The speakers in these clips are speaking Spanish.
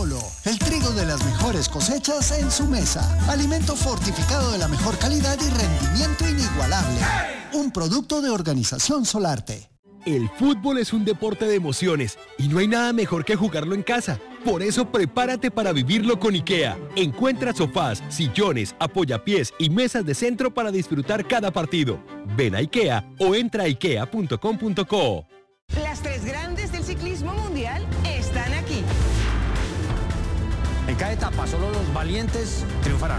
Apolo, el trigo de las mejores cosechas en su mesa. Alimento fortificado de la mejor calidad y rendimiento inigualable. Un producto de Organización Solarte. El fútbol es un deporte de emociones y no hay nada mejor que jugarlo en casa. Por eso prepárate para vivirlo con IKEA. Encuentra sofás, sillones, apoyapiés y mesas de centro para disfrutar cada partido. Ven a IKEA o entra a ikea.com.co. Las tres grandes del ciclismo mundial están aquí. En cada etapa solo los valientes triunfarán.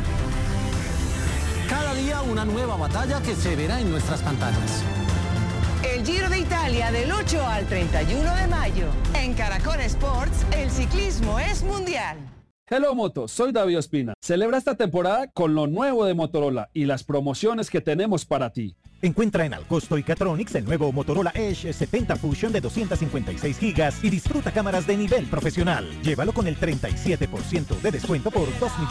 Cada día una nueva batalla que se verá en nuestras pantallas. El Giro de Italia del 8 al 31 de mayo. En Caracol Sports, el ciclismo es mundial. Hello Moto, soy David Ospina. Celebra esta temporada con lo nuevo de Motorola y las promociones que tenemos para ti. Encuentra en Alcosto y Catronics el nuevo Motorola Edge 70 Fusion de 256 GB y disfruta cámaras de nivel profesional. Llévalo con el 37% de descuento por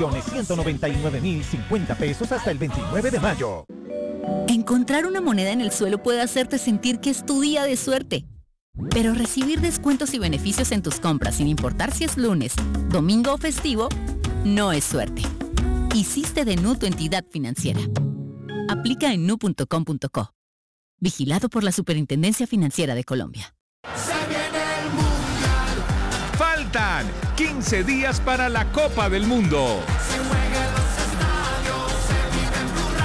2.199.050 pesos hasta el 29 de mayo. Encontrar una moneda en el suelo puede hacerte sentir que es tu día de suerte. Pero recibir descuentos y beneficios en tus compras sin importar si es lunes, domingo o festivo, no es suerte. Hiciste de Nu tu entidad financiera. Aplica en nu.com.co. Vigilado por la Superintendencia Financiera de Colombia. Se viene el Mundial. Faltan 15 días para la Copa del Mundo. Se juega en los estadios, se vive en Blue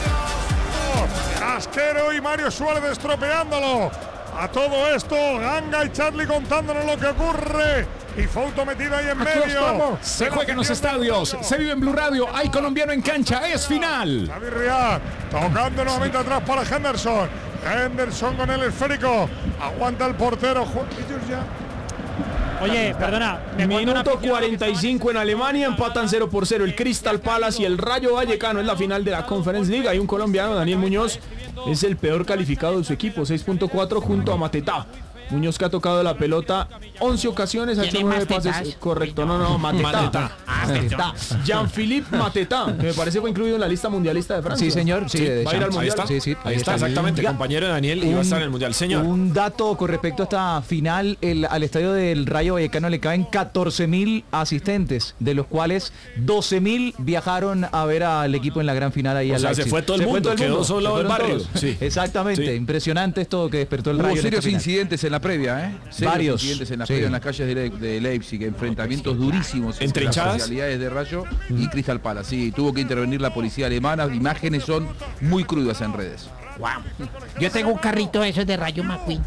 Radio. Casquero y Mario Suárez estropeándolo. A todo esto, Ganga y Charlie contándonos lo que ocurre. Y Fouto metido ahí en medio. Se juega en los estadios, se vive en Blue Radio. Hay colombiano en cancha, es final. David Riad tocando nuevamente atrás para Henderson. Henderson con el esférico. Aguanta el portero. Ellos ya. Oye, perdona. Minuto 45 en Alemania, empatan 0-0 el Crystal Palace y el Rayo Vallecano. Es la final de la Conference League. Hay un colombiano, Daniel Muñoz, es el peor calificado de su equipo, 6.4 junto a Matetá. Muñoz, que ha tocado la pelota 11 ocasiones, ha hecho 9 pases. Correcto, Matetá. Jean-Philippe Matetá, que me parece fue incluido en la lista mundialista de Francia. Sí, señor. Sí, va a ir al mundial. Ahí está, exactamente. Compañero de Daniel, y va a estar en el mundial. Señor. Un dato con respecto a esta final: al estadio del Rayo Vallecano le caben 14.000 asistentes, de los cuales 12.000 viajaron a ver al equipo en la gran final ahí. O sea, se fue todo el mundo, quedó solo el barrio. Sí. Exactamente, impresionante esto que despertó el Rayo. Hubo serios incidentes en la previa, varios incidentes en la previa en las calles de Leipzig, enfrentamientos durísimos entre las hinchadas socialidades de Rayo y Crystal Palace. Sí, tuvo que intervenir la policía alemana. Imágenes son muy crudas en redes. Wow. Yo tengo un carrito de esos de Rayo McQueen.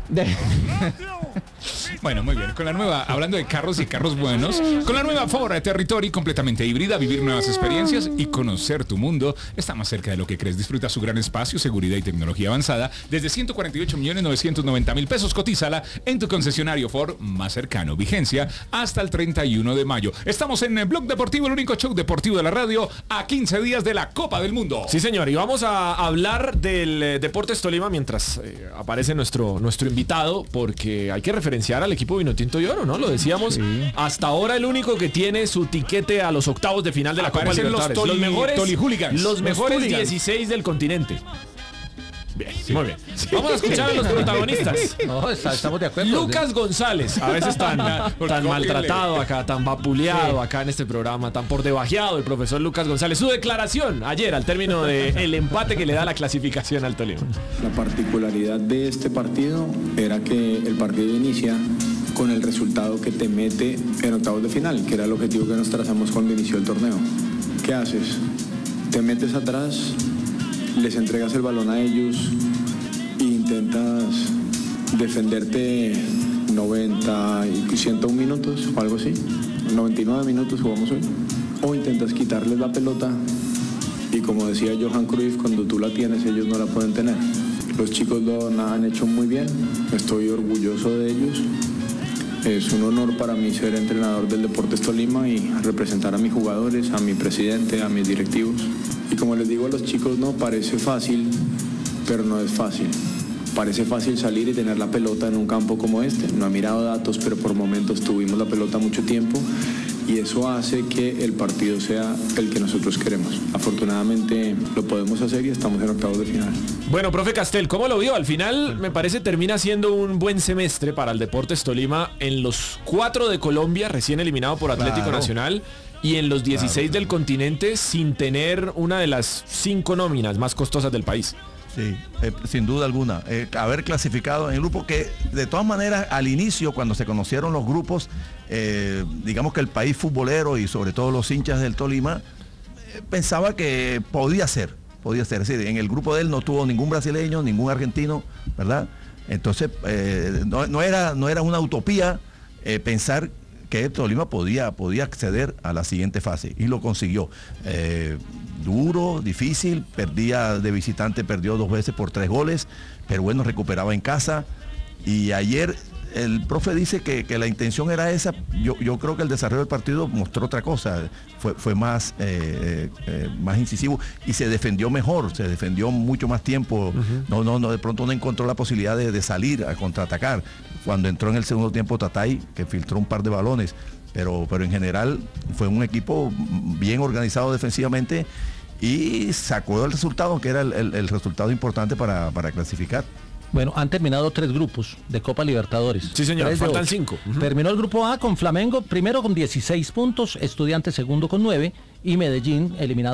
Bueno, muy bien. Con la nueva, hablando de carros y carros buenos, con la nueva Ford Territory completamente híbrida, vivir nuevas experiencias y conocer tu mundo está más cerca de lo que crees. Disfruta su gran espacio, seguridad y tecnología avanzada desde 148.990.000 pesos. Cotízala en tu concesionario Ford más cercano. Vigencia hasta el 31 de mayo. Estamos en Blog Deportivo, el único show deportivo de la radio, a 15 días de la Copa del Mundo. Sí, señor, y vamos a hablar del Deportes Tolima mientras aparece nuestro invitado, porque hay que referenciar al equipo Vinotinto y Oro, ¿no? Lo decíamos, hasta ahora el único que tiene su tiquete a los octavos de final de la Copa Libertadores. Los mejores 16 del continente. Bien, muy bien. Vamos a escuchar a los protagonistas. No, estamos de acuerdo. Lucas González, a veces tan maltratado acá, tan vapuleado acá en este programa, tan por debajeado el profesor Lucas González. Su declaración ayer al término del empate que le da la clasificación al Tolima. La particularidad de este partido era que el partido inicia con el resultado que te mete en octavos de final, que era el objetivo que nos trazamos cuando inició el torneo. ¿Qué haces? Te metes atrás, les entregas el balón a ellos e intentas defenderte 90 y 101 minutos o algo así. 99 minutos jugamos hoy. O intentas quitarles la pelota y, como decía Johan Cruyff, cuando tú la tienes ellos no la pueden tener. Los chicos lo han hecho muy bien, estoy orgulloso de ellos. Es un honor para mí ser entrenador del Deportes Tolima y representar a mis jugadores, a mi presidente, a mis directivos. Y como les digo a los chicos, no parece fácil, pero no es fácil. Parece fácil salir y tener la pelota en un campo como este. No he mirado datos, pero por momentos tuvimos la pelota mucho tiempo y eso hace que el partido sea el que nosotros queremos. Afortunadamente lo podemos hacer y estamos en octavos de final. Bueno, profe Castel, ¿cómo lo vio? Al final me parece termina siendo un buen semestre para el Deportes Tolima en los 4 de Colombia, recién eliminado por Atlético Nacional, y en los 16 del continente sin tener una de las 5 nóminas más costosas del país. Sí, sin duda alguna. Haber clasificado en el grupo que, de todas maneras, al inicio, cuando se conocieron los grupos, digamos que el país futbolero y sobre todo los hinchas del Tolima, pensaba que podía ser. Es decir, en el grupo de él no tuvo ningún brasileño, ningún argentino, ¿verdad? Entonces, no era una utopía pensar que el Tolima podía acceder a la siguiente fase, y lo consiguió. Duro, difícil, perdía de visitante, perdió 2 veces por 3 goles, pero bueno, recuperaba en casa. Y ayer el profe dice que la intención era esa. Yo creo que el desarrollo del partido mostró otra cosa, fue más incisivo y se defendió mejor, se defendió mucho más tiempo. No, de pronto no encontró la posibilidad de salir a contraatacar. Cuando entró en el segundo tiempo Tatay, que filtró un par de balones, pero en general fue un equipo bien organizado defensivamente y sacó el resultado, que era el resultado importante para clasificar. Bueno, han terminado 3 grupos de Copa Libertadores. Sí, señor, faltan 5. Terminó el grupo A con Flamengo, primero con 16 puntos, Estudiantes segundo con 9 y Medellín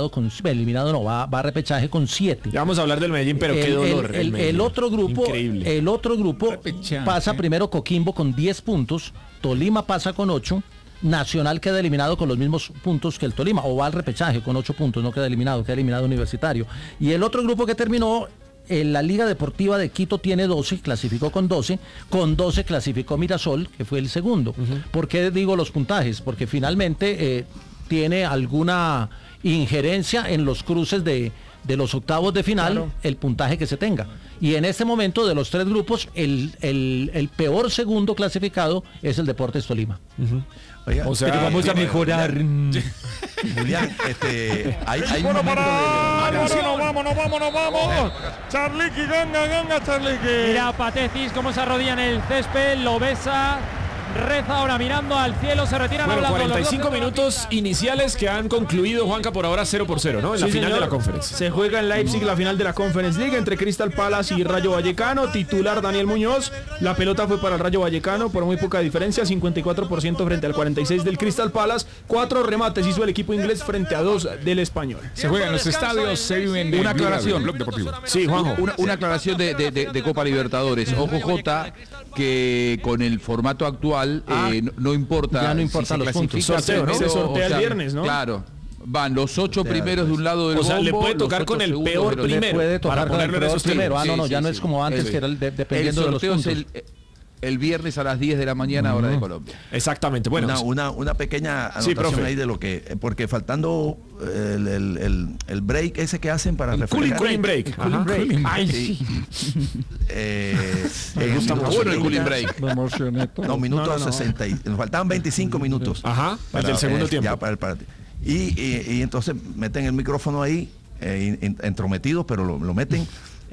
va a repechaje con 7. Ya vamos a hablar del Medellín, pero qué dolor. El otro grupo, increíble. El otro grupo pasa primero Coquimbo con 10 puntos, Tolima pasa con 8. Nacional queda eliminado con los mismos puntos que el Tolima, o va al repechaje con 8 puntos, no queda eliminado Universitario. Y el otro grupo que terminó, la Liga Deportiva de Quito tiene 12, clasificó con 12 clasificó Mirasol, que fue el segundo. ¿Por qué digo los puntajes? Porque finalmente tiene alguna injerencia en los cruces de los octavos de final, el puntaje que se tenga. Y en este momento, de los 3 grupos, el peor segundo clasificado es el Deportes Tolima. Oiga, o sea, pero vamos a mejorar. Julián, hay bueno, para nos vamos. Charliqui, ganga, Charliqui. Mira, Patecis cómo se arrodilla en el césped, lo besa, reza ahora mirando al cielo, se retiran hablando. 45 minutos iniciales que han concluido, Juanca, por ahora 0-0, ¿no? En la final de la Conference. Se juega en Leipzig la final de la Conference League entre Crystal Palace y Rayo Vallecano. Titular Daniel Muñoz. La pelota fue para el Rayo Vallecano por muy poca diferencia, 54% frente al 46% del Crystal Palace. 4 remates hizo el equipo inglés frente a 2 del Español. Se juega en los estadios, se viven una aclaración. Blog Deportivo. Sí, Juanjo. Una aclaración de Copa Libertadores. Ojo, Jota, que con el formato actual no importa. Ya no importan si los puntos. Sorteo, ¿no? Se sortea el viernes, ¿no? Claro. Van los 8 primeros de un lado del bombo. O sea, le puede tocar con el peor primero. Le puede tocar con el peor primero. Ya no es como antes, que era dependiendo de los puntos. El viernes a las 10 de la mañana, hora de Colombia. Exactamente. Bueno, una pequeña anotación ahí de lo que, porque faltando el break ese que hacen para refrescar. Cooling break. Ay, sí. Me gusta mucho el cooling break. No, minutos 60. Nos faltaban 25 minutos. Ajá. Para el segundo tiempo. Ya para el partido. Y entonces meten el micrófono ahí, entrometidos, pero lo meten.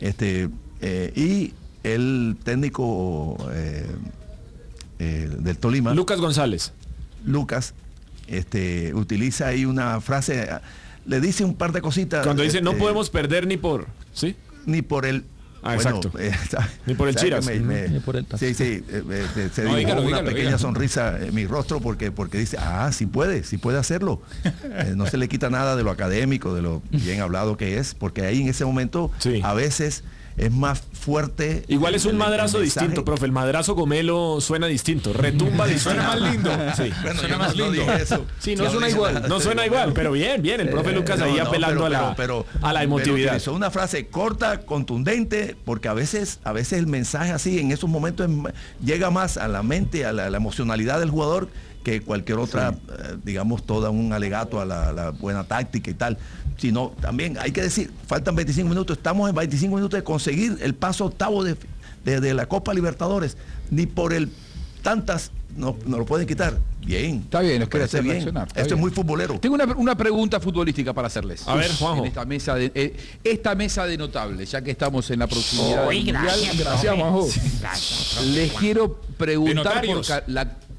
Y el técnico del Tolima, Lucas González. Lucas utiliza ahí una frase, le dice un par de cositas. Cuando dice no podemos perder ni por, ¿sí? Ni por el... exacto. Ni por el Chiras. Ni por el sí, se dibujó una pequeña sonrisa en mi rostro porque dice, sí puede hacerlo. No se le quita nada de lo académico, de lo bien hablado que es, porque ahí en ese momento a veces es más fuerte. Igual es un madrazo distinto, profe. El madrazo Gomelo suena distinto, retumba y suena más lindo. Sí. Bueno, suena más lindo. Eso. Sí, no suena igual. No suena igual, pero bien. El profe Lucas ahí apelando a la emotividad. Es una frase corta, contundente, porque a veces el mensaje así en esos momentos llega más a la mente, a la emocionalidad del jugador, que cualquier otra, digamos, todo un alegato a la buena táctica y tal. Sino también hay que decir, faltan 25 minutos, estamos en 25 minutos de conseguir el paso octavo de la Copa Libertadores. Ni por el tantas no lo pueden quitar. Bien. Está bien, parece bien. Esto es muy futbolero. Tengo una pregunta futbolística para hacerles. A ver, Juanjo. En esta mesa de notables, ya que estamos en la proximidad del Mundial. Gracias, Juanjo. Les quiero preguntar por la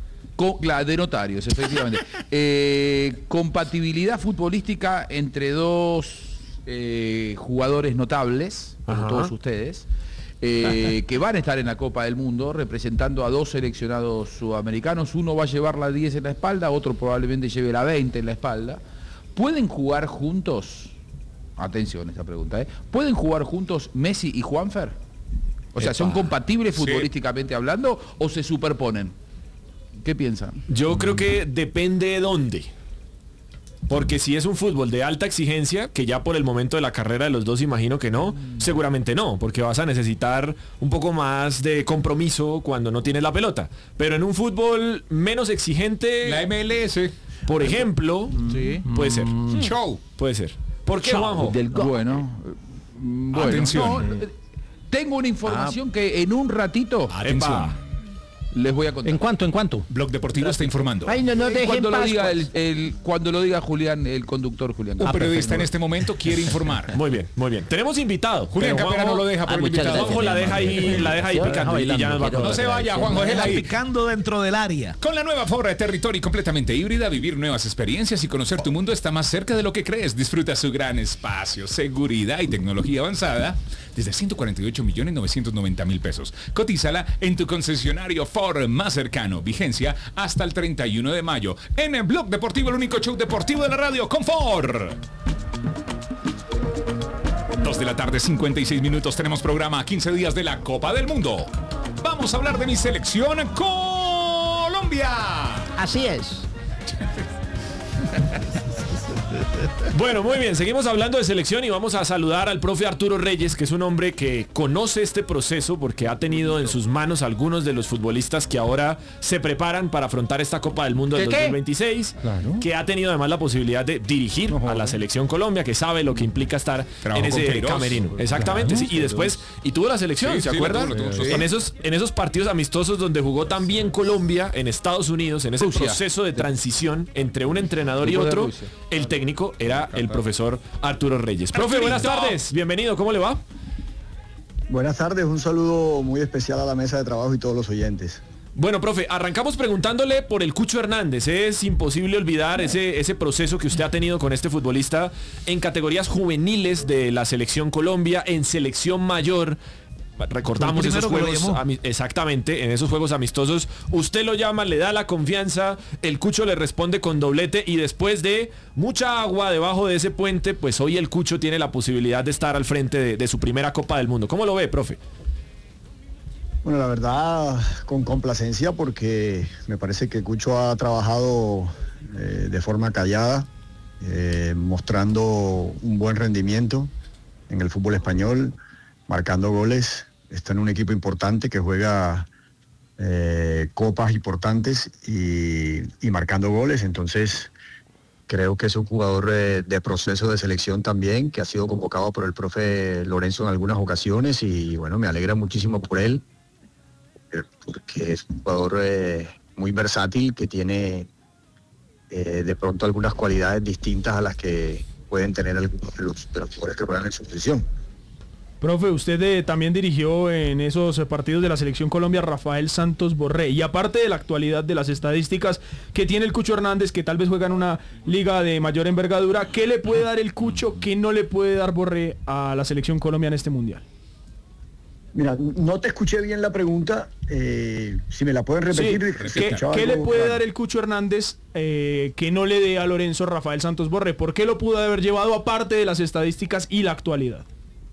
De notarios, efectivamente. Compatibilidad futbolística entre dos jugadores notables, como todos ustedes, que van a estar en la Copa del Mundo representando a dos seleccionados sudamericanos. Uno va a llevar la 10 en la espalda, otro probablemente lleve la 20 en la espalda. ¿Pueden jugar juntos? Atención esta pregunta, ¿pueden jugar juntos Messi y Juanfer? O sea, ¿son compatibles futbolísticamente hablando o se superponen? ¿Qué piensan? Yo creo que depende de dónde. Porque si es un fútbol de alta exigencia, que ya por el momento de la carrera de los dos imagino que no, seguramente no, porque vas a necesitar un poco más de compromiso cuando no tienes la pelota. Pero en un fútbol menos exigente, la MLS, por ejemplo, puede ser. Show. Puede ser. ¿Por qué, Juanjo? Bueno, atención. Tengo una información que en un ratito les voy a contar. ¿En cuánto? Blog Deportivo está informando. Ay, no dejen cuando lo diga Pascuas. cuando lo diga Julián, el conductor Julián. Un periodista en este momento quiere informar. Muy bien, muy bien. Tenemos invitado. Julián Capera no lo deja por el invitado. Juanjo la deja ahí picando y ya nos va a contar. No se vaya, Juanjo, déjela ahí. Picando dentro del área. Con la nueva Ford Territory completamente híbrida, vivir nuevas experiencias y conocer tu mundo está más cerca de lo que crees. Disfruta su gran espacio, seguridad y tecnología avanzada desde 148.990.000 pesos. Cotízala en tu concesionario Ford más cercano. Vigencia hasta el 31 de mayo. En el Blog Deportivo, el único show deportivo de la radio con Ford. 2 de la tarde, 56 minutos. Tenemos programa a 15 días de la Copa del Mundo. Vamos a hablar de mi selección Colombia. Así es. Bueno, muy bien, seguimos hablando de selección y vamos a saludar al profe Arturo Reyes, que es un hombre que conoce este proceso porque ha tenido en sus manos algunos de los futbolistas que ahora se preparan para afrontar esta Copa del Mundo del 2026, que ha tenido además la posibilidad de dirigir a la selección Colombia, que sabe lo que implica estar en ese camerino. Exactamente, sí, y después, y tuvo la selección, ¿se acuerdan? En esos partidos amistosos donde jugó también Colombia en Estados Unidos, en ese proceso de transición entre un entrenador y otro, el técnico era el profesor Arturo Reyes. Profe, buenas tardes, bienvenido, ¿cómo le va? Buenas tardes, un saludo muy especial a la mesa de trabajo y todos los oyentes. Bueno, profe, arrancamos preguntándole por el Cucho Hernández. Es imposible olvidar ese proceso que usted ha tenido con este futbolista en categorías juveniles de la selección Colombia, en selección mayor. Recordamos esos juegos, exactamente, en esos juegos amistosos, usted lo llama, le da la confianza, el Cucho le responde con doblete y después de mucha agua debajo de ese puente, pues hoy el Cucho tiene la posibilidad de estar al frente de su primera Copa del Mundo. ¿Cómo lo ve, profe? Bueno, la verdad, con complacencia, porque me parece que Cucho ha trabajado de forma callada, mostrando un buen rendimiento en el fútbol español, marcando goles. Está en un equipo importante que juega copas importantes y marcando goles. Entonces creo que es un jugador de proceso de selección también, que ha sido convocado por el profe Lorenzo en algunas ocasiones y bueno, me alegra muchísimo por él, porque es un jugador muy versátil, que tiene de pronto algunas cualidades distintas a las que pueden tener algunos de los jugadores que juegan en su posición. Profe, usted también dirigió en esos partidos de la Selección Colombia Rafael Santos Borré, y aparte de la actualidad de las estadísticas que tiene el Cucho Hernández, que tal vez juega en una liga de mayor envergadura, ¿qué le puede dar el Cucho que no le puede dar Borré a la Selección Colombia en este Mundial? Mira, no te escuché bien la pregunta, si me la pueden repetir. Sí. ¿Qué le puede dar el Cucho Hernández que no le dé a Lorenzo Rafael Santos Borré? ¿Por qué lo pudo haber llevado aparte de las estadísticas y la actualidad?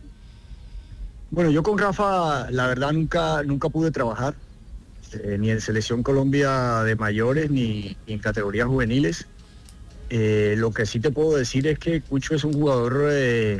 Bueno, yo con Rafa, la verdad, nunca pude trabajar, ni en Selección Colombia de mayores, ni en categorías juveniles. Lo que sí te puedo decir es que Cucho es un jugador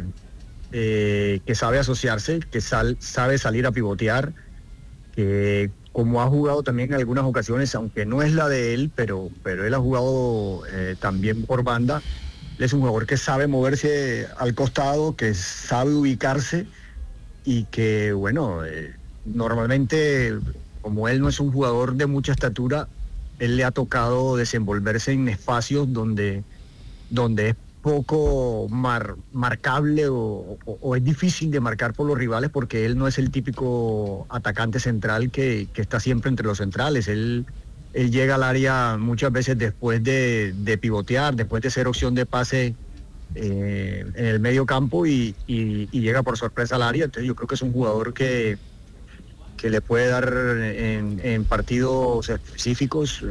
que sabe asociarse, que sabe salir a pivotear, que como ha jugado también en algunas ocasiones, aunque no es la de él, pero él ha jugado también por banda. Él es un jugador que sabe moverse al costado, que sabe ubicarse, y que, bueno, normalmente, como él no es un jugador de mucha estatura, él le ha tocado desenvolverse en espacios donde es poco marcable o es difícil de marcar por los rivales, porque él no es el típico atacante central que está siempre entre los centrales. Él él llega al área muchas veces después de pivotear, después de ser opción de pase en el medio campo y llega por sorpresa al área. Entonces yo creo que es un jugador que le puede dar en partidos específicos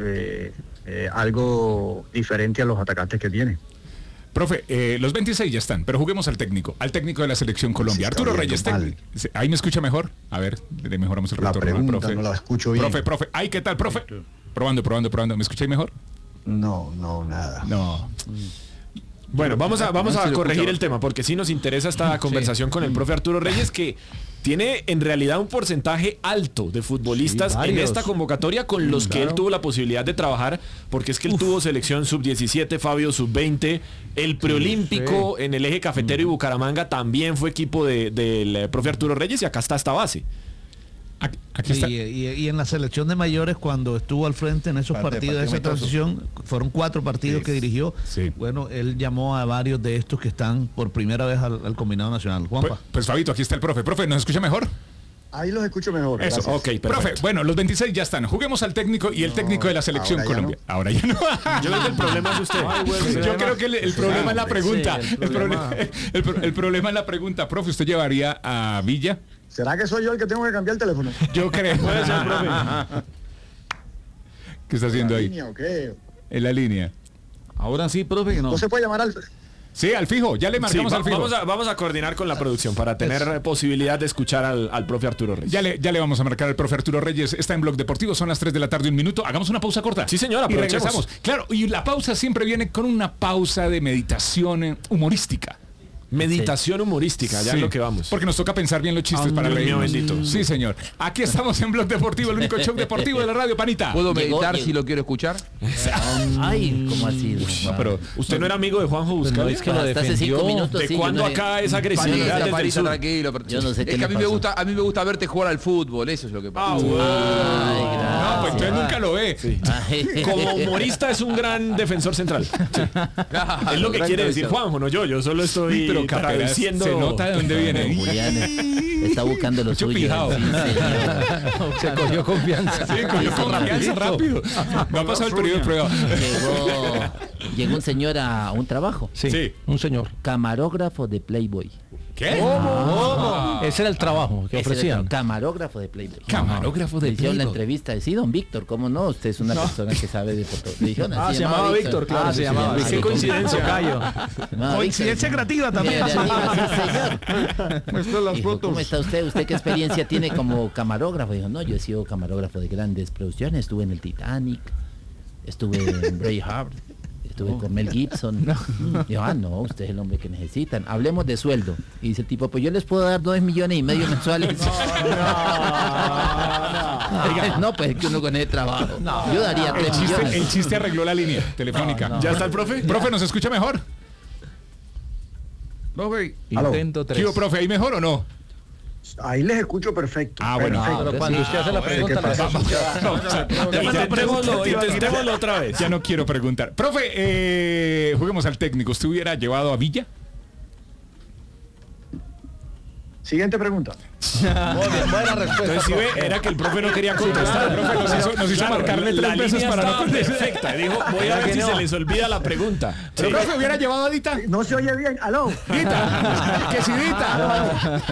algo diferente a los atacantes que tiene. Profe, los 26 ya están, pero juguemos al técnico de la selección Colombia. Arturo Reyes, ¿ahí me escucha mejor? A ver, le mejoramos el retorno al profe. No la escucho bien. Profe, ¿ay, qué tal, profe? Probando. ¿Me escucháis mejor? No, nada. No. Bueno, vamos a corregir el tema, porque sí nos interesa esta conversación con el profe Arturo Reyes, que tiene en realidad un porcentaje alto de futbolistas en esta convocatoria con los que él tuvo la posibilidad de trabajar, porque es que él tuvo selección sub-17, Fabio, sub-20, el preolímpico en el eje cafetero y Bucaramanga también fue equipo del profe Arturo Reyes, y acá está esta base. Aquí está. Y en la selección de mayores, cuando estuvo al frente en esos partidos de esa transición, fueron 4 partidos que dirigió. Bueno, él llamó a varios de estos que están por primera vez al combinado nacional. Juanpa. Pues Fabito, aquí está el profe. Profe, ¿nos escucha mejor? Ahí los escucho mejor. Eso, gracias. ok, perfecto. Profe, bueno, los 26 ya están. Juguemos al técnico y el técnico de la selección Colombia. No. Ahora ya no. Yo creo que el problema es usted. Yo creo que el problema es la pregunta. El problema es la pregunta. Profe, ¿usted llevaría a Villa? ¿Será que soy yo el que tengo que cambiar el teléfono? Yo creo. Puede ser, profe. ¿Qué está haciendo ahí? ¿Línea o qué? En la línea. Ahora sí, profe, ¿No se puede llamar al...? Sí, al fijo, ya le marcamos al fijo. Vamos a coordinar con la producción para tener posibilidad de escuchar al profe Arturo Reyes. Ya le vamos a marcar al profe Arturo Reyes. Está en Blog Deportivo, son las 3 de la tarde, 1 minuto. Hagamos una pausa corta. Sí, señora, y regresamos. Claro, y la pausa siempre viene con una pausa de meditación humorística. Meditación humorística, ya es lo que vamos. Porque nos toca pensar bien los chistes para reír. Bendito. Sí, señor. Aquí estamos en Blog Deportivo, el único show deportivo de la radio, panita. ¿Puedo meditar si lo quiero escuchar? Ay, ¿cómo así? No, pero usted no era amigo de Juanjo Buscali. No, es que lo Hasta hace 5 minutos. ¿De cuándo acá esa agresividad desde el sur? Tranquilo. Yo no sé qué es que le pasó. a mí me gusta verte jugar al fútbol, eso es lo que pasa. Ay, gracias. No, pues entonces nunca lo ve. Como humorista es un gran defensor central. Es lo que quiere decir Juanjo, no yo. Yo solo estoy traduciendo. Se nota de dónde viene. Julián está buscando lo suyo. Se cogió confianza. Sí, cogió confianza rápido. No ha pasado el periodo de prueba. Llegó un señor a un trabajo. Sí, un señor. Camarógrafo de Playboy. ¿Qué? ¿Cómo? Ese era el trabajo que ofrecían. Camarógrafo de Playboy. Camarógrafo de Playboy. Playboy. La entrevista. Sí, don Víctor, ¿cómo no? Usted es una persona que sabe de fotografía. Se llamaba Víctor, claro. Se llamaba. Qué coincidencia, Cayo. Coincidencia creativa también. Muestra las fotos. ¿Cómo está usted? ¿Usted qué experiencia tiene como camarógrafo? Dijo, no, yo he sido camarógrafo de grandes producciones. Estuve en el Titanic, estuve en Braveheart, estuve con Mel Gibson. Dijo, no, usted es el hombre que necesitan. Hablemos de sueldo. Y dice el tipo, pues yo les puedo dar 2,5 millones mensuales. No, pues es que uno con ese trabajo. Yo daría 3 millones. El chiste arregló la línea telefónica. ¿Ya está el profe? Profe, ¿nos escucha mejor? Profe, intento 3. ¿Qué, profe, ahí mejor o no? Ahí les escucho perfecto. Bueno. Pero cuando usted hace la pregunta, intentémoslo otra vez. Ya no quiero preguntar. Profe, juguemos al técnico. ¿Usted hubiera llevado a Villa? Siguiente pregunta. Muy bien, buena respuesta. Entonces, si ve, era que el profe no quería contestar. El profe nos hizo marcarle 3 veces para no contestar. Perfecta. Dijo, voy a ver si se les olvida la pregunta. ¿Pero profe hubiera llevado a Dita? No se oye bien. ¿Aló? Dita. Que si Dita.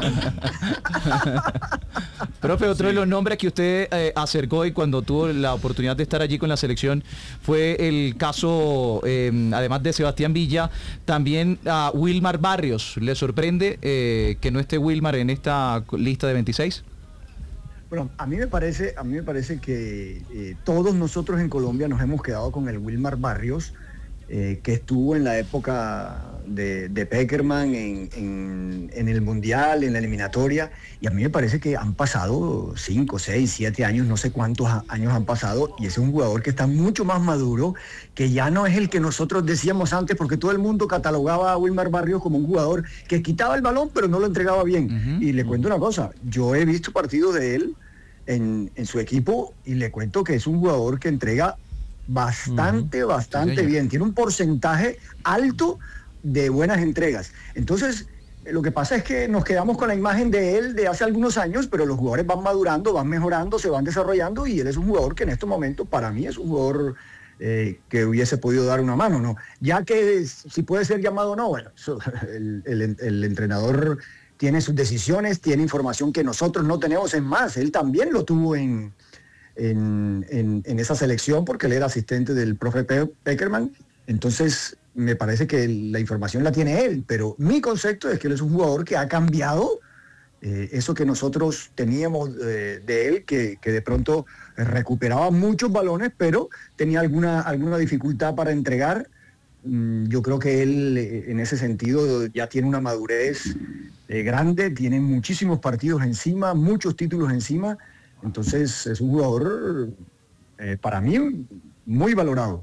Profe, otro de los nombres que usted acercó y cuando tuvo la oportunidad de estar allí con la selección fue el caso, además de Sebastián Villa, también a Wilmar Barrios. ¿Le sorprende que no esté Wilmar en esta lista de 26? Bueno, a mí me parece que todos nosotros en Colombia nos hemos quedado con el Wilmar Barrios, que estuvo en la época de Peckerman en el Mundial, en la eliminatoria, y a mí me parece que han pasado 5, 6, 7 años, no sé cuántos años han pasado, y ese es un jugador que está mucho más maduro, que ya no es el que nosotros decíamos antes, porque todo el mundo catalogaba a Wilmar Barrios como un jugador que quitaba el balón pero no lo entregaba bien. Y le cuento una cosa, yo he visto partidos de él en su equipo y le cuento que es un jugador que entrega bastante bien, tiene un porcentaje alto de buenas entregas. Entonces, Lo que pasa es que nos quedamos con la imagen de él de hace algunos años, pero los jugadores van madurando, van mejorando, se van desarrollando y él es un jugador que en este momento para mí es un jugador que hubiese podido dar una mano, ¿no? Ya que si puede ser llamado o no, bueno, el entrenador tiene sus decisiones, tiene información que nosotros no tenemos. Es más, él también lo tuvo en esa selección porque él era asistente del profe Peckerman. Entonces, me parece que la información la tiene él, pero mi concepto es que él es un jugador que ha cambiado eso que nosotros teníamos de él, que de pronto recuperaba muchos balones, pero tenía alguna dificultad para entregar. Yo creo que él en ese sentido ya tiene una madurez grande, tiene muchísimos partidos encima, muchos títulos encima, entonces es un jugador para mí muy valorado.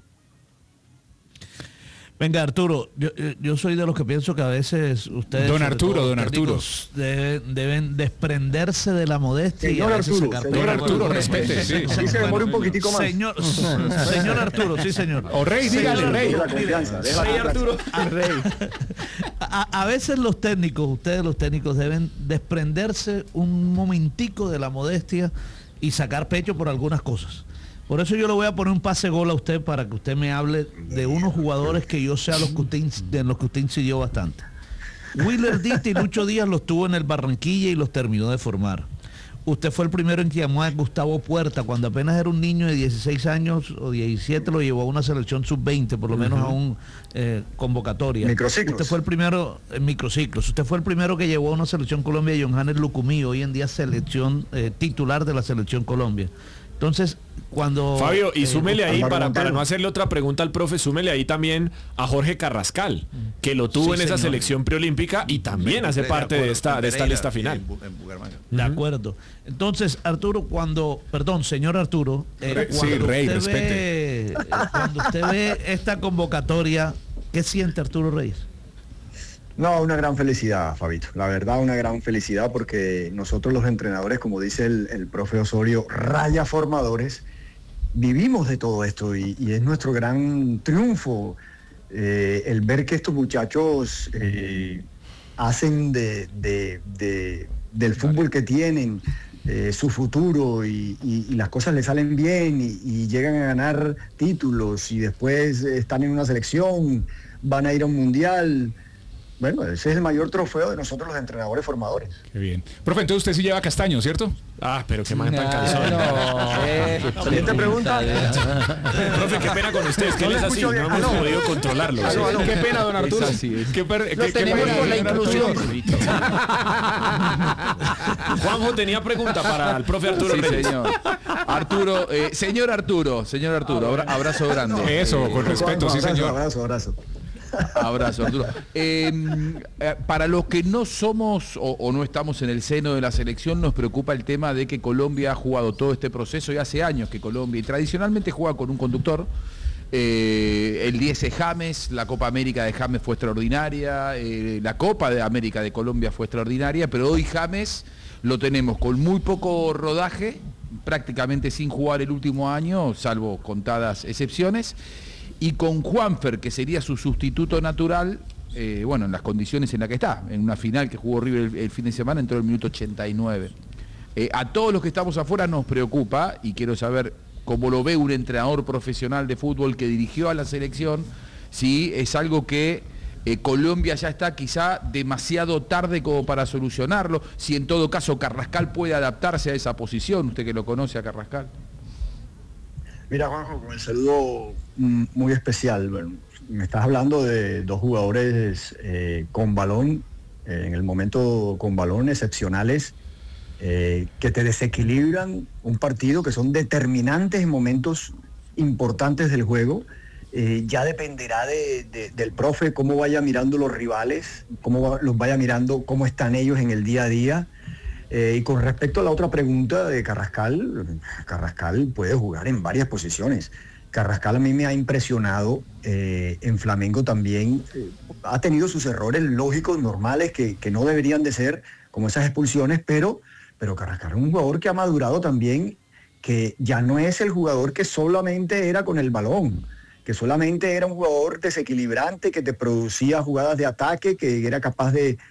Venga, Arturo, yo soy de los que pienso que a veces ustedes... Don Arturo. Deben desprenderse de la modestia. Señor Arturo, respete. Sí, se demore un poquitico más. Señor Arturo, sí, señor. O Rey, dígale, Rey. Rey Arturo. A veces ustedes los técnicos deben desprenderse un momentico de la modestia y sacar pecho por algunas cosas. Por eso yo le voy a poner un pase gol a usted para que usted me hable de unos jugadores que yo sé en los que usted incidió bastante. Willer Dite y Lucho Díaz los tuvo en el Barranquilla y los terminó de formar. Usted fue el primero en que llamó a Gustavo Puerta cuando apenas era un niño de 16 años o 17, lo llevó a una selección sub-20, por lo menos a un convocatoria. Microciclos. Usted fue el primero en microciclos. Usted fue el primero que llevó a una selección Colombia a Johannes Lucumí, hoy en día selección titular de la selección Colombia. Entonces, cuando... Fabio, y súmele ahí, para no hacerle otra pregunta al profe, súmele ahí también a Jorge Carrascal, que lo tuvo en esa selección preolímpica y también hace parte de esta lista final. De acuerdo. Entonces, Arturo, señor Arturo, cuando usted ve esta convocatoria, ¿qué siente Arturo Reyes? No, una gran felicidad, Fabito. La verdad, una gran felicidad porque nosotros los entrenadores, como dice el profe Osorio, raya formadores, vivimos de todo esto y es nuestro gran triunfo el ver que estos muchachos hacen del fútbol que tienen su futuro y las cosas les salen bien y llegan a ganar títulos y después están en una selección, van a ir a un mundial. Bueno, ese es el mayor trofeo de nosotros los entrenadores formadores. Qué bien. Profe, entonces usted sí lleva castaño, ¿cierto? Ah, pero qué man tan cansado. Siguiente pregunta. Profe, qué pena con ustedes, que él es así, no hemos podido controlarlo. Qué pena, don Arturo. Lo tenemos por la inclusión. Juanjo tenía pregunta para el profe Arturo Reyes. Señor. Arturo, señor Arturo, abrazo grande. Eso, con respeto, sí, señor. Abrazo. Abrazo, Arturo. Para los que no somos o no estamos en el seno de la selección, nos preocupa el tema de que Colombia ha jugado todo este proceso y hace años que Colombia, y tradicionalmente juega con un conductor. El 10 es James, la Copa América de James fue extraordinaria, la Copa de América de Colombia fue extraordinaria, pero hoy James lo tenemos con muy poco rodaje, prácticamente sin jugar el último año, salvo contadas excepciones. Y con Juanfer, que sería su sustituto natural, en las condiciones en las que está, en una final que jugó River el fin de semana, entró en el minuto 89. A todos los que estamos afuera nos preocupa, y quiero saber cómo lo ve un entrenador profesional de fútbol que dirigió a la selección, si es algo que Colombia ya está quizá demasiado tarde como para solucionarlo, si en todo caso Carrascal puede adaptarse a esa posición, usted que lo conoce a Carrascal. Mira, Juanjo, con el saludo muy especial. Bueno, me estás hablando de dos jugadores con balón, en el momento con balón, excepcionales, que te desequilibran un partido, que son determinantes en momentos importantes del juego. Ya dependerá del profe cómo vaya mirando los rivales, cómo los vaya mirando, cómo están ellos en el día a día. Y con respecto a la otra pregunta de Carrascal puede jugar en varias posiciones. Carrascal a mí me ha impresionado, en Flamengo también, ha tenido sus errores lógicos, normales, que no deberían de ser, como esas expulsiones, pero Carrascal es un jugador que ha madurado también, que ya no es el jugador que solamente era con el balón, que solamente era un jugador desequilibrante, que te producía jugadas de ataque, que era capaz de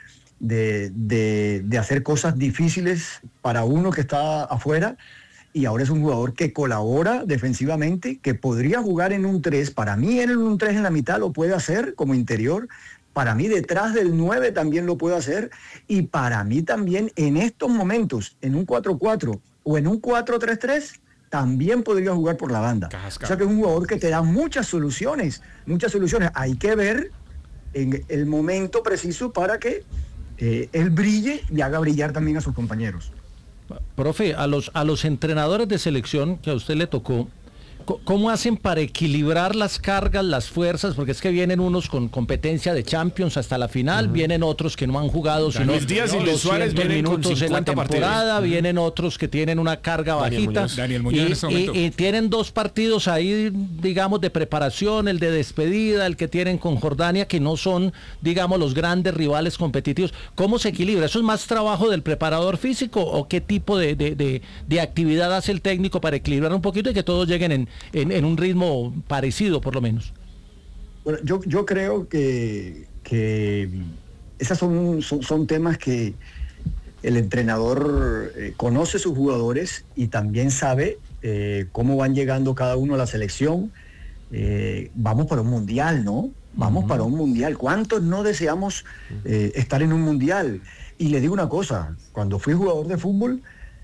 de hacer cosas difíciles para uno que está afuera, y ahora es un jugador que colabora defensivamente, que podría jugar en un 3. Para mí en un 3 en la mitad lo puede hacer como interior. Para mí detrás del 9 también lo puede hacer. Y para mí también en estos momentos, en un 4-4 o en un 4-3-3, también podría jugar por la banda. O sea que es un jugador que te da muchas soluciones. Hay que ver en el momento preciso para que él brille y haga brillar también a sus compañeros. Profe, a los entrenadores de selección que a usted le tocó, ¿cómo hacen para equilibrar las cargas, las fuerzas? Porque es que vienen unos con competencia de Champions hasta la final, vienen otros que no han jugado sino Luis Díaz y Luis Suárez vienen con 50 en la temporada, vienen otros que tienen una carga bajita. Daniel Muñoz en este momento. Y tienen 2 partidos ahí, digamos, de preparación, el de despedida, el que tienen con Jordania, que no son, digamos, los grandes rivales competitivos. ¿Cómo se equilibra? ¿Eso es más trabajo del preparador físico o qué tipo de actividad hace el técnico para equilibrar un poquito y que todos lleguen en un ritmo parecido, por lo menos? Bueno, yo creo que esas son temas que el entrenador conoce sus jugadores y también sabe cómo van llegando cada uno a la selección. Vamos para un mundial, ¿no? Vamos para un mundial. ¿Cuántos no deseamos estar en un mundial? Y le digo una cosa, cuando fui jugador de fútbol,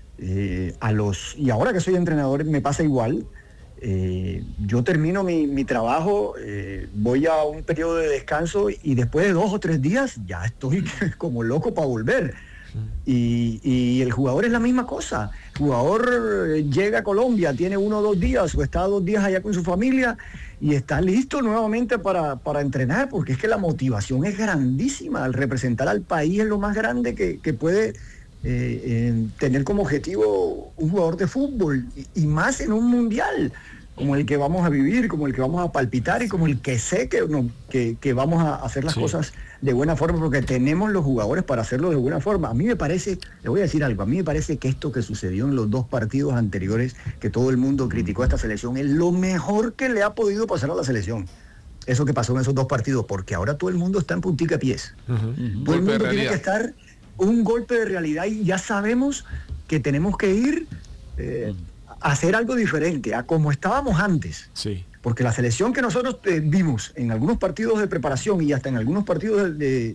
y ahora que soy entrenador me pasa igual. Yo termino mi trabajo, voy a un periodo de descanso y después de 2 o 3 días ya estoy como loco para volver. Y el jugador es la misma cosa. El jugador llega a Colombia, tiene 1 o 2 días o está 2 días allá con su familia y está listo nuevamente para entrenar, porque es que la motivación es grandísima. Al representar al país es lo más grande que puede tener como objetivo un jugador de fútbol, y más en un mundial como el que vamos a vivir, como el que vamos a palpitar y como el que sé que vamos a hacer las cosas de buena forma, porque tenemos los jugadores para hacerlo de buena forma. A mí me parece, le voy a decir algo, a mí me parece que esto que sucedió en los 2 partidos anteriores, que todo el mundo criticó a esta selección, es lo mejor que le ha podido pasar a la selección. Eso que pasó en esos 2 partidos, porque ahora todo el mundo está en puntica pies. Todo el mundo tiene que estar un golpe de realidad y ya sabemos que tenemos que ir a hacer algo diferente a como estábamos antes. Sí. Porque la selección que nosotros vimos en algunos partidos de preparación y hasta en algunos partidos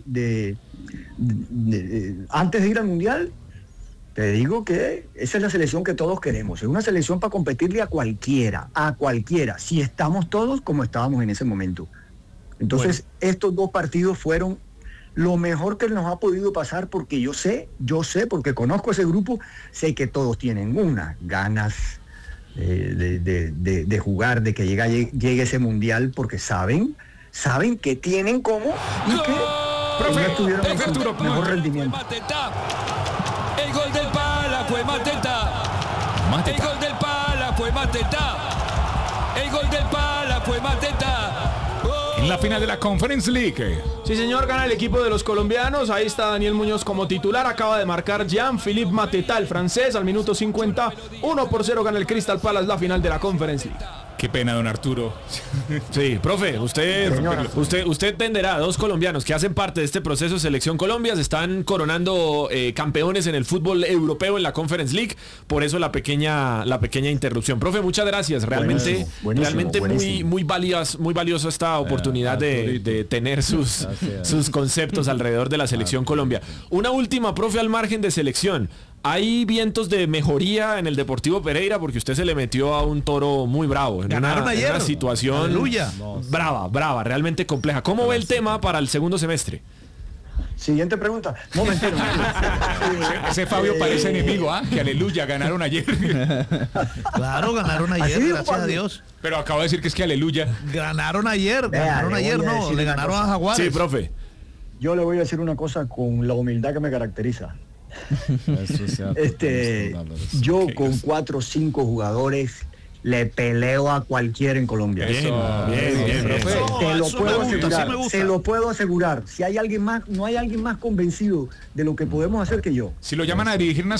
antes de ir al Mundial, te digo que esa es la selección que todos queremos. Es una selección para competirle a cualquiera, si estamos todos como estábamos en ese momento. Entonces, estos 2 partidos fueron lo mejor que nos ha podido pasar, porque yo sé, porque conozco ese grupo, sé que todos tienen unas ganas de jugar, de que llegue ese mundial, porque saben que tienen cómo y que no estuvieron en su mejor rendimiento. El gol del Pala fue Mateta. El gol del Pala fue Mateta. El gol del Pala fue Mateta. En la final de la Conference League. Sí, señor, gana el equipo de los colombianos. Ahí está Daniel Muñoz como titular. Acaba de marcar Jean-Philippe Mateta, el francés, al minuto 50. 1-0 gana el Crystal Palace la final de la Conference League. Qué pena, don Arturo. Sí, profe, usted entenderá, 2 colombianos que hacen parte de este proceso de Selección Colombia se están coronando campeones en el fútbol europeo en la Conference League. Por eso la pequeña interrupción. Profe, muchas gracias. Realmente muy valiosa esta oportunidad de tener sus conceptos alrededor de la Selección Colombia. Una última, profe, al margen de selección. ¿Hay vientos de mejoría en el Deportivo Pereira? Porque usted se le metió a un toro muy bravo. En una situación brava, realmente compleja. ¿Cómo ve el tema para el segundo semestre? Siguiente pregunta. Momentero. Ese Fabio parece enemigo, que aleluya, ganaron ayer. Claro, ganaron ayer, gracias a Dios. Pero acabo de decir que es que aleluya. Ganaron ayer, le ganaron a Jaguares. Sí, profe. Yo le voy a decir una cosa con la humildad que me caracteriza. Yo con 4 o 5 jugadores le peleo a cualquiera en Colombia. Bien. Se lo puedo asegurar. Si hay alguien más, no hay alguien más convencido de lo que podemos hacer que yo. Si lo llaman a dirigir una